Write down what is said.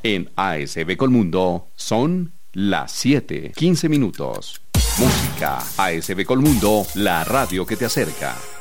En ASB Colmundo son las 7:15. Música. ASB Colmundo, la radio que te acerca.